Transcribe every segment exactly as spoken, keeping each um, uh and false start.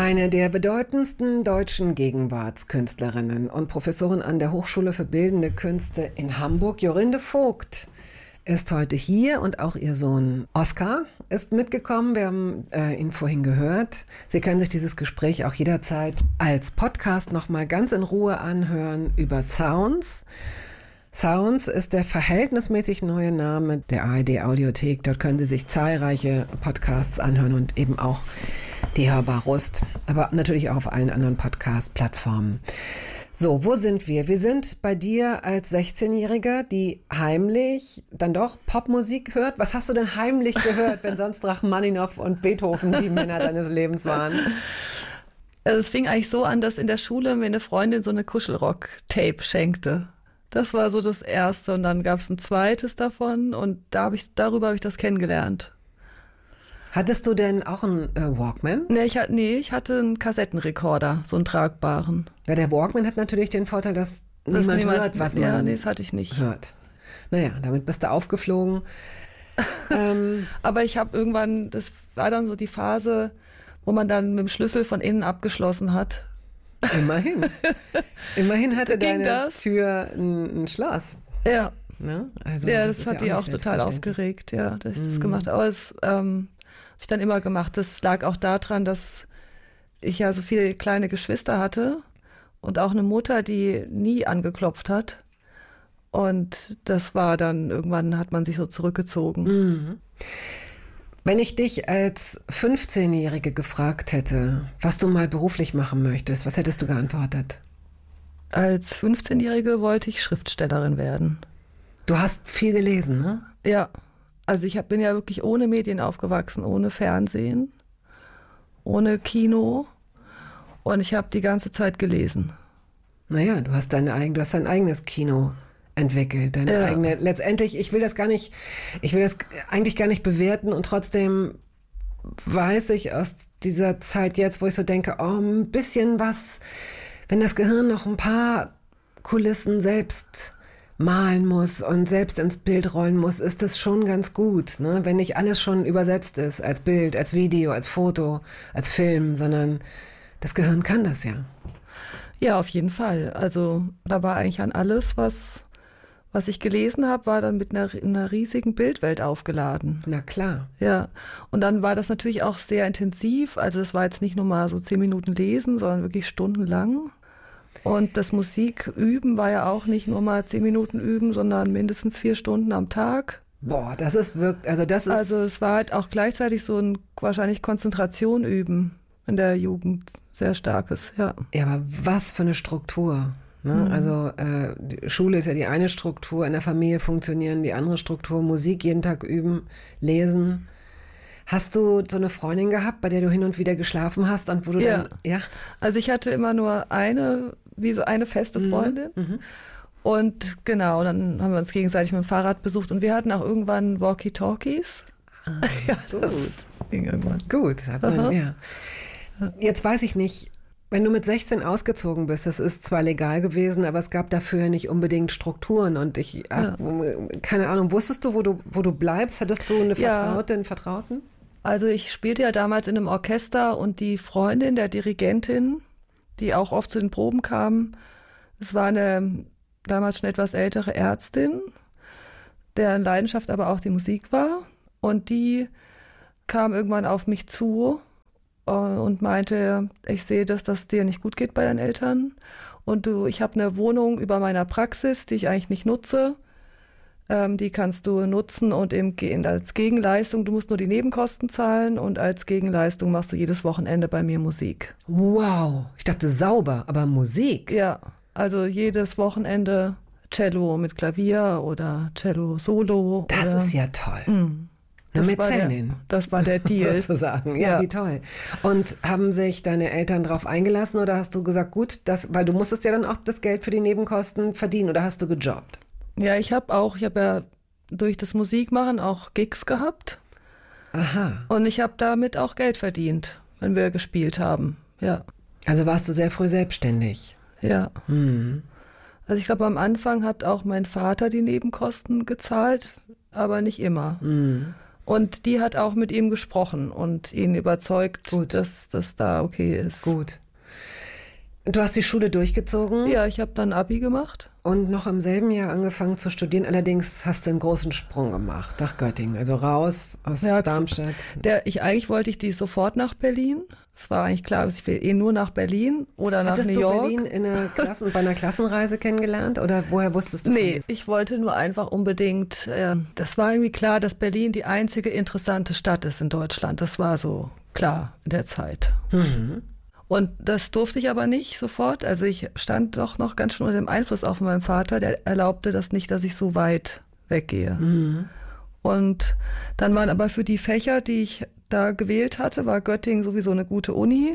Eine der bedeutendsten deutschen Gegenwartskünstlerinnen und Professorin an der Hochschule für Bildende Künste in Hamburg, Jorinde Vogt, ist heute hier und auch ihr Sohn Oskar ist mitgekommen. Wir haben äh, ihn vorhin gehört. Sie können sich dieses Gespräch auch jederzeit als Podcast nochmal ganz in Ruhe anhören über Sounds. Sounds ist der verhältnismäßig neue Name der A R D-Audiothek. Dort können Sie sich zahlreiche Podcasts anhören und eben auch die Hörbar Rust, aber natürlich auch auf allen anderen Podcast-Plattformen. So, wo sind wir? Wir sind bei dir als sechzehnjähriger, die heimlich dann doch Popmusik hört. Was hast du denn heimlich gehört, wenn sonst Rachmaninow und Beethoven die Männer deines Lebens waren? Also es fing eigentlich so an, dass in der Schule mir eine Freundin so eine Kuschelrock-Tape schenkte. Das war so das erste und dann gab es ein zweites davon und da hab ich, darüber habe ich das kennengelernt. Hattest du denn auch einen äh, Walkman? Nee ich, nee, ich hatte einen Kassettenrekorder, so einen tragbaren. Ja, der Walkman hat natürlich den Vorteil, dass das niemand, niemand hört, was man ja, nee, das hatte ich nicht. hört. Naja, damit bist du aufgeflogen. ähm, Aber ich habe irgendwann, das war dann so die Phase, wo man dann mit dem Schlüssel von innen abgeschlossen hat. Immerhin. Immerhin hatte deine das? Tür ein, ein Schloss. Ja. Ne? Also, ja, das, das, das hat ja die auch auch total aufgeregt, ja, dass ich mm. das gemacht habe. Aber das ähm, habe ich dann immer gemacht. Das lag auch daran, dass ich ja so viele kleine Geschwister hatte und auch eine Mutter, die nie angeklopft hat. Und das war dann, irgendwann hat man sich so zurückgezogen. Mm. Wenn ich dich als fünfzehnjährige gefragt hätte, was du mal beruflich machen möchtest, was hättest du geantwortet? Als fünfzehnjährige wollte ich Schriftstellerin werden. Du hast viel gelesen, ne? Ja, also ich hab, bin ja wirklich ohne Medien aufgewachsen, ohne Fernsehen, ohne Kino und ich habe die ganze Zeit gelesen. Naja, du hast deine eigen, du hast dein eigenes Kino entwickelt, deine ja. eigene, letztendlich, ich will das gar nicht, ich will das eigentlich gar nicht bewerten und trotzdem weiß ich aus dieser Zeit jetzt, wo ich so denke, oh, ein bisschen was, wenn das Gehirn noch ein paar Kulissen selbst malen muss und selbst ins Bild rollen muss, ist das schon ganz gut, ne? Wenn nicht alles schon übersetzt ist als Bild, als Video, als Foto, als Film, sondern das Gehirn kann das ja. Ja, auf jeden Fall. Also da war eigentlich an alles, was Was ich gelesen habe, war dann mit einer, einer riesigen Bildwelt aufgeladen. Na klar. Ja, und dann war das natürlich auch sehr intensiv. Also es war jetzt nicht nur mal so zehn Minuten lesen, sondern wirklich stundenlang. Und das Musiküben war ja auch nicht nur mal zehn Minuten üben, sondern mindestens vier Stunden am Tag. Boah, das ist wirklich, also das ist... Also es war halt auch gleichzeitig so ein wahrscheinlich Konzentration üben in der Jugend, sehr starkes, ja. Ja, aber was für eine Struktur. Ne? Mhm. Also äh, die Schule ist ja die eine Struktur, in der Familie funktionieren die andere Struktur, Musik jeden Tag üben, lesen. Hast du so eine Freundin gehabt, bei der du hin und wieder geschlafen hast und wo du ja. dann... Ja, also ich hatte immer nur eine, wie so eine feste Freundin. Mhm. Mhm. Und genau, dann haben wir uns gegenseitig mit dem Fahrrad besucht und wir hatten auch irgendwann Walkie-Talkies. Ah, ja, gut. das ging irgendwann. Gut, hat man, ja. Jetzt weiß ich nicht, wenn du mit sechzehn ausgezogen bist, das ist zwar legal gewesen, aber es gab dafür nicht unbedingt Strukturen und ich hab, ja. keine Ahnung, wusstest du, wo du, wo du bleibst? Hattest du eine Vertraute, ja. einen Vertrauten? Also ich spielte ja damals in einem Orchester und die Freundin der Dirigentin, die auch oft zu den Proben kam, das war eine damals schon etwas ältere Ärztin, deren Leidenschaft aber auch die Musik war und die kam irgendwann auf mich zu und meinte, ich sehe, dass das dir nicht gut geht bei deinen Eltern und du, ich habe eine Wohnung über meiner Praxis, die ich eigentlich nicht nutze, ähm, die kannst du nutzen und im, als Gegenleistung, du musst nur die Nebenkosten zahlen und als Gegenleistung machst du jedes Wochenende bei mir Musik. Wow, ich dachte sauber, aber Musik? Ja, also jedes Wochenende Cello mit Klavier oder Cello Solo. Das oder, ist ja toll. Mh. Eine Das war, der, Mäzenin. das war der Deal. Sozusagen. Ja, ja, wie toll. Und haben sich deine Eltern darauf eingelassen oder hast du gesagt, gut, das, weil du musstest ja dann auch das Geld für die Nebenkosten verdienen oder hast du gejobbt? Ja, ich habe auch, ich habe ja durch das Musikmachen auch Gigs gehabt. Aha. Und ich habe damit auch Geld verdient, wenn wir gespielt haben, ja. Also warst du sehr früh selbstständig? Ja. Hm. Also ich glaube, am Anfang hat auch mein Vater die Nebenkosten gezahlt, aber nicht immer. Hm. Und die hat auch mit ihm gesprochen und ihn überzeugt, Gut. dass das da okay ist. Gut. Du hast die Schule durchgezogen? Ja, ich habe dann Abi gemacht. Und noch im selben Jahr angefangen zu studieren. Allerdings hast du einen großen Sprung gemacht nach Göttingen, also raus aus Ja, Darmstadt. Der, ich, eigentlich wollte ich die sofort nach Berlin. Es war eigentlich klar, dass ich will eh nur nach Berlin oder nach Hattest New du York. Berlin in einer Klassen, bei einer Klassenreise kennengelernt oder woher wusstest du von Nee, diesem- ich wollte nur einfach unbedingt, äh, das war irgendwie klar, dass Berlin die einzige interessante Stadt ist in Deutschland. Das war so klar in der Zeit. Mhm. Und das durfte ich aber nicht sofort. Also ich stand doch noch ganz schön unter dem Einfluss auf meinen Vater. Der erlaubte das nicht, dass ich so weit weggehe. Mhm. Und dann waren aber für die Fächer, die ich da gewählt hatte, war Göttingen sowieso eine gute Uni.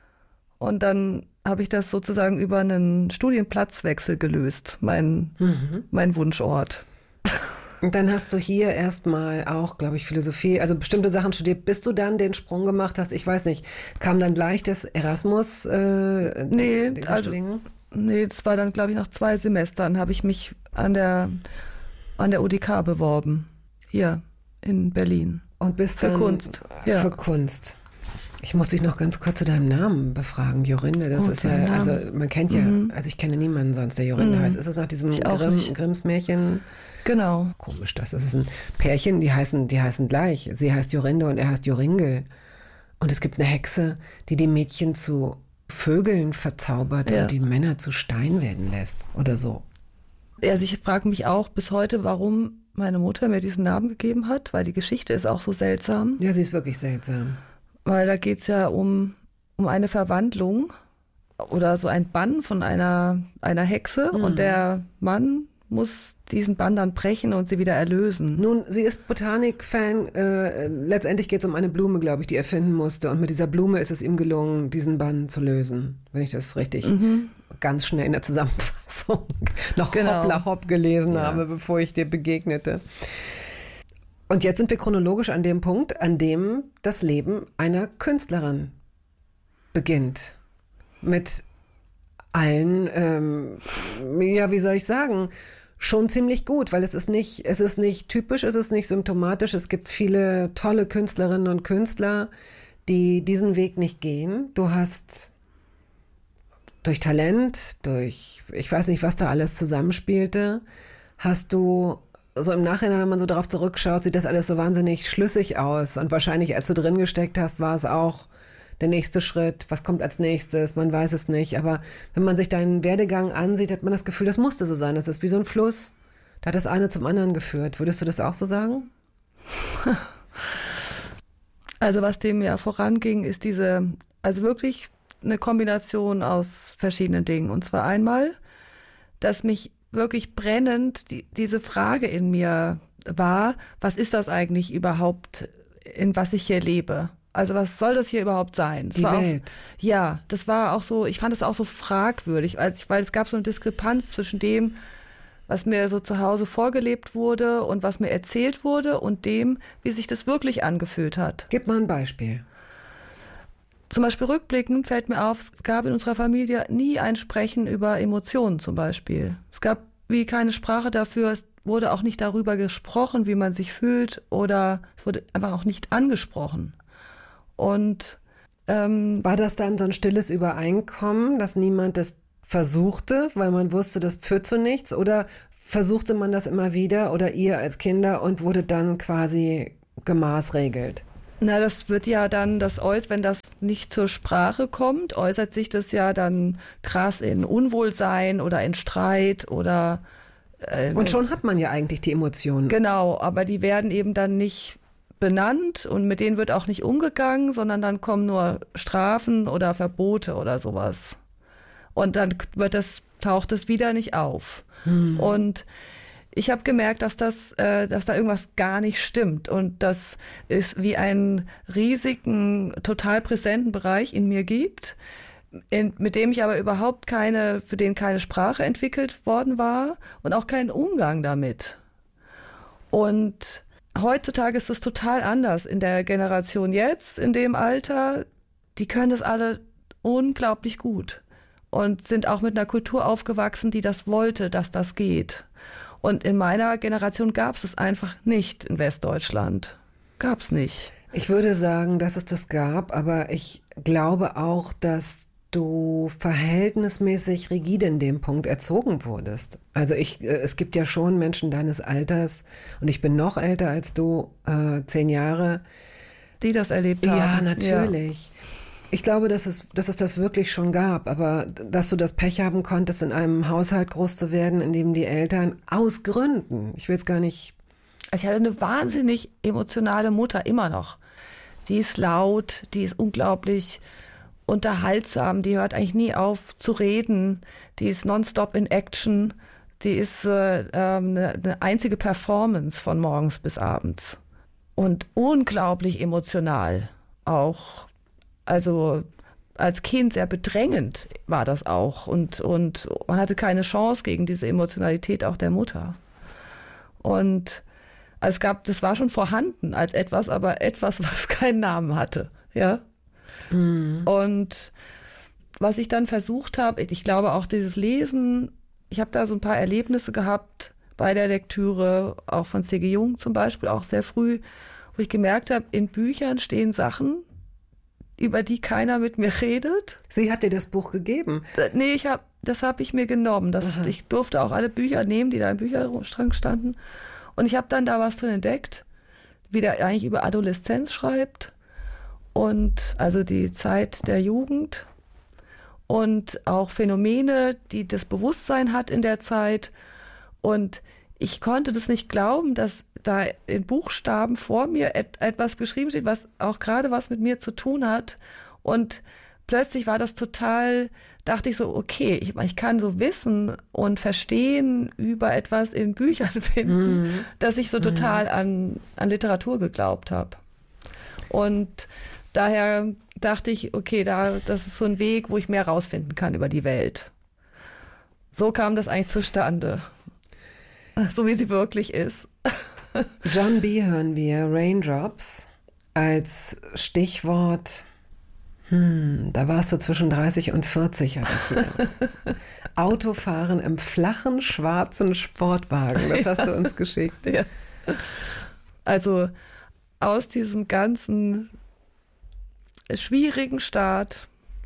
Und dann habe ich das sozusagen über einen Studienplatzwechsel gelöst, mein, Mhm. mein Wunschort. Und dann hast du hier erstmal auch, glaube ich, Philosophie, also bestimmte Sachen studiert, bis du dann den Sprung gemacht hast. Ich weiß nicht, kam dann gleich das Erasmus? Äh, Nee, dieser also, Studiengang? nee, das war dann, glaube ich, nach zwei Semestern habe ich mich an der, an der U D K beworben. Hier in Berlin. Und bist Für dann, Kunst, ja. Für Kunst. Ich muss dich noch ganz kurz zu deinem Namen befragen, Jorinde. Das Oh, ist ja, dein also Name. man kennt ja, Mhm. also ich kenne niemanden sonst, der Jorinde Mhm. heißt. Ist es nach diesem Ich auch Grimm, nicht. Grimms Märchen? Genau. Komisch, das ist ein Pärchen, die heißen, die heißen gleich. Sie heißt Jorinde und er heißt Joringel. Und es gibt eine Hexe, die die Mädchen zu Vögeln verzaubert Ja. und die Männer zu Stein werden lässt oder so. Also ich frage mich auch bis heute, warum meine Mutter mir diesen Namen gegeben hat, weil die Geschichte ist auch so seltsam. Ja, sie ist wirklich seltsam. Weil da geht es ja um, um eine Verwandlung oder so ein Bann von einer, einer Hexe Mhm. und der Mann muss diesen Bann dann brechen und sie wieder erlösen. Nun, sie ist Botanik-Fan. Äh, letztendlich geht es um eine Blume, glaube ich, die er finden musste. Und mit dieser Blume ist es ihm gelungen, diesen Bann zu lösen. Wenn ich das richtig Mhm. ganz schnell in der Zusammenfassung noch Genau. hoppla hopp gelesen Ja. habe, bevor ich dir begegnete. Und jetzt sind wir chronologisch an dem Punkt, an dem das Leben einer Künstlerin beginnt. Mit allen, ähm, ja, wie soll ich sagen, schon ziemlich gut, weil es ist nicht, es ist nicht typisch, es ist nicht symptomatisch. Es gibt viele tolle Künstlerinnen und Künstler, die diesen Weg nicht gehen. Du hast durch Talent, durch, ich weiß nicht, was da alles zusammenspielte, hast du so im Nachhinein, wenn man so darauf zurückschaut, sieht das alles so wahnsinnig schlüssig aus. Und wahrscheinlich, als du drin gesteckt hast, war es auch der nächste Schritt. Was kommt als nächstes? Man weiß es nicht. Aber wenn man sich deinen Werdegang ansieht, hat man das Gefühl, das musste so sein. Das ist wie so ein Fluss. Da hat das eine zum anderen geführt. Würdest du das auch so sagen? Also was dem ja voranging, ist diese, also wirklich eine Kombination aus verschiedenen Dingen. Und zwar einmal, dass mich wirklich brennend die, diese Frage in mir war, was ist das eigentlich überhaupt, in was ich hier lebe? Also was soll das hier überhaupt sein? Das Die war Welt. Auch, ja, das war auch so, ich fand es auch so fragwürdig, weil, ich, weil es gab so eine Diskrepanz zwischen dem, was mir so zu Hause vorgelebt wurde und was mir erzählt wurde und dem, wie sich das wirklich angefühlt hat. Gib mal ein Beispiel. Zum Beispiel rückblickend fällt mir auf, es gab in unserer Familie nie ein Sprechen über Emotionen zum Beispiel. Es gab wie keine Sprache dafür, es wurde auch nicht darüber gesprochen, wie man sich fühlt oder es wurde einfach auch nicht angesprochen. Und ähm, War das dann so ein stilles Übereinkommen, dass niemand das versuchte, weil man wusste, das führt zu nichts? Oder versuchte man das immer wieder oder ihr als Kinder und wurde dann quasi gemaßregelt? Na, das wird ja dann, das äußert, wenn das nicht zur Sprache kommt, äußert sich das ja dann krass in Unwohlsein oder in Streit oder äh, Und schon hat man ja eigentlich die Emotionen. genau, aber die werden eben dann nicht benannt und mit denen wird auch nicht umgegangen, sondern dann kommen nur Strafen oder Verbote oder sowas. Und dann wird das, taucht es wieder nicht auf. Hm. Und ich habe gemerkt, dass das, äh, dass da irgendwas gar nicht stimmt und dass es wie einen riesigen, total präsenten Bereich in mir gibt, in, mit dem ich aber überhaupt keine, für den keine Sprache entwickelt worden war und auch keinen Umgang damit. Und heutzutage ist es total anders. In der Generation jetzt, in dem Alter, die können das alle unglaublich gut und sind auch mit einer Kultur aufgewachsen, die das wollte, dass das geht. Und in meiner Generation gab es es einfach nicht in Westdeutschland. gab es nicht. Ich würde sagen, dass es das gab, aber ich glaube auch, dass du verhältnismäßig rigide in dem Punkt erzogen wurdest. Also ich, es gibt ja schon Menschen deines Alters, und ich bin noch älter als du, äh, zehn Jahre. Die das erlebt haben. Ja, natürlich. Ja. Ich glaube, dass es, dass es das wirklich schon gab, aber dass du das Pech haben konntest, in einem Haushalt groß zu werden, in dem die Eltern aus Gründen, ich will es gar nicht... Also ich hatte eine wahnsinnig emotionale Mutter, immer noch. Die ist laut, die ist unglaublich unterhaltsam, die hört eigentlich nie auf zu reden, die ist nonstop in Action, die ist äh, eine, eine einzige Performance von morgens bis abends und unglaublich emotional auch, also als Kind sehr bedrängend war das auch und, und man hatte keine Chance gegen diese Emotionalität auch der Mutter und es gab, das war schon vorhanden als etwas, aber etwas, was keinen Namen hatte, ja. Mhm. Und was ich dann versucht habe, ich glaube auch dieses Lesen, ich habe da so ein paar Erlebnisse gehabt bei der Lektüre, auch von C G Jung zum Beispiel, auch sehr früh, wo ich gemerkt habe, in Büchern stehen Sachen, über die keiner mit mir redet. Sie hat dir das Buch gegeben? Nee, ich hab, das habe ich mir genommen. Das, ich durfte auch alle Bücher nehmen, die da im Bücherschrank standen. Und ich habe dann da was drin entdeckt, wie der eigentlich über Adoleszenz schreibt. Und also die Zeit der Jugend und auch Phänomene, die das Bewusstsein hat in der Zeit. Und ich konnte das nicht glauben, dass da in Buchstaben vor mir et- etwas geschrieben steht, was auch gerade was mit mir zu tun hat. Und plötzlich war das total, dachte ich so, okay, ich, ich kann so Wissen und Verstehen über etwas in Büchern finden, mhm. dass ich so total mhm. an, an Literatur geglaubt habe. Und daher dachte ich, okay, da, das ist so ein Weg, wo ich mehr rausfinden kann über die Welt. So kam das eigentlich zustande. So wie sie wirklich ist. John B. hören wir, Raindrops, als Stichwort, hm, da warst du zwischen dreißig und vierzig, hatte ich hier. Autofahren im flachen, schwarzen Sportwagen, das hast du uns geschickt. Ja. Also aus diesem ganzen schwierigen Start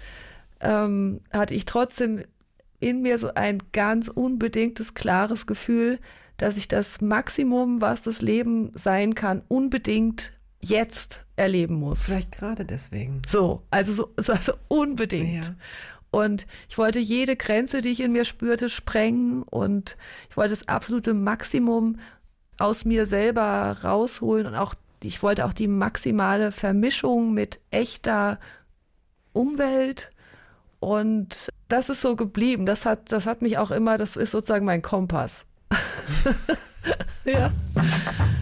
ähm, hatte ich trotzdem in mir so ein ganz unbedingtes, klares Gefühl, dass ich das Maximum, was das Leben sein kann, unbedingt jetzt erleben muss. Vielleicht gerade deswegen. So, also so, so also unbedingt. Ja. Und ich wollte jede Grenze, die ich in mir spürte, sprengen und ich wollte das absolute Maximum aus mir selber rausholen und auch ich wollte auch die maximale Vermischung mit echter Umwelt und das ist so geblieben. Das hat, das hat mich auch immer, das ist sozusagen mein Kompass. Ja.